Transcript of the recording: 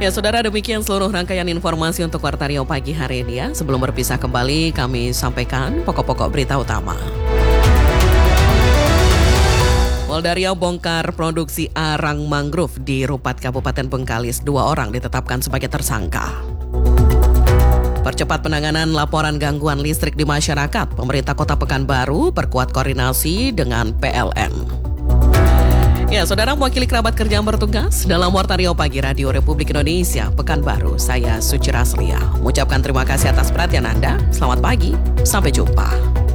Ya, saudara, demikian seluruh rangkaian informasi untuk Warta Riau pagi hari ini ya. Sebelum berpisah kembali, kami sampaikan pokok-pokok berita utama. Polda Riau bongkar produksi arang mangrove di Rupat Kabupaten Bengkalis. 2 orang ditetapkan sebagai tersangka. Percepat penanganan laporan gangguan listrik di masyarakat. Pemerintah Kota Pekanbaru perkuat koordinasi dengan PLN. Ya, saudara, mewakili kerabat kerja yang bertugas dalam Warta Riau Pagi Radio Republik Indonesia Pekanbaru, saya Suci Raslia mengucapkan terima kasih atas perhatian Anda. Selamat pagi, sampai jumpa.